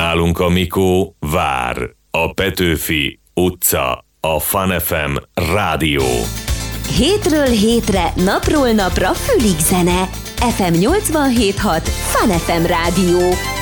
Nálunk a Mikó vár. A Petőfi utca, a Fun FM rádió. Hétről hétre, napról napra fülig zene. FM 87.6 Fun FM rádió.